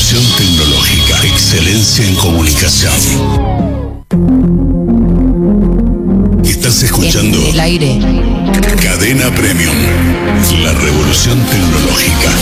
revolución tecnológica. Excelencia en comunicación. Estás escuchando El aire. Cadena Premium. La revolución tecnológica.